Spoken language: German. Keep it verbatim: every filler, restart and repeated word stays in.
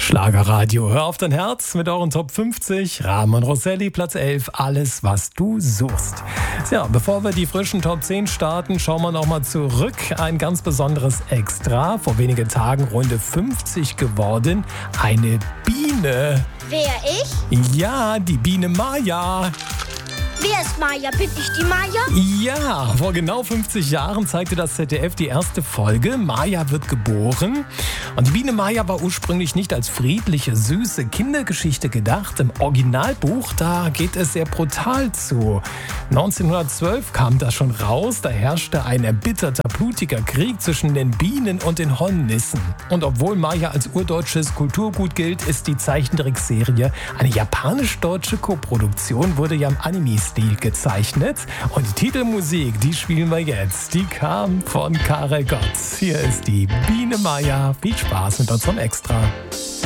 Schlagerradio, hör auf dein Herz mit euren Top fünfzig. Ramon Rosselli, Platz elf, alles, was du suchst. Ja, bevor wir die frischen Top zehn starten, schauen wir nochmal zurück. Ein ganz besonderes Extra. Vor wenigen Tagen Runde fünfzig geworden. Eine Biene. Wer, ich? Ja, die Biene Maya. Wer ist Maya? Bin ich die Maya? Ja, vor genau fünfzig Jahren zeigte das Z D F die erste Folge. Maya wird geboren. Und die Biene Maya war ursprünglich nicht als friedliche, süße Kindergeschichte gedacht. Im Originalbuch, da geht es sehr brutal zu. neunzehnhundertzwölf kam das schon raus. Da herrschte ein erbitterter, blutiger Krieg zwischen den Bienen und den Hornissen. Und obwohl Maya als urdeutsches Kulturgut gilt, ist die Zeichentrickserie eine japanisch-deutsche Koproduktion, wurde ja im Anime-Stil gezeichnet. Und die Titelmusik, die spielen wir jetzt. Die kam von Karel Gott. Hier ist die Biene Maya. Viel Spaß mit unserem Extra.